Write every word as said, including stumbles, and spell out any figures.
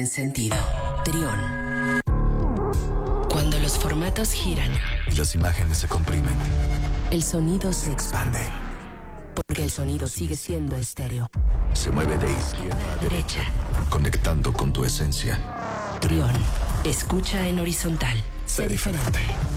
tienen sentido. Trión. Cuando los formatos giran y las imágenes se comprimen, el sonido se expande. Porque el sonido sigue siendo estéreo. Se mueve de izquierda a derecha, conectando con tu esencia. Trión. Escucha en horizontal. Sé diferente.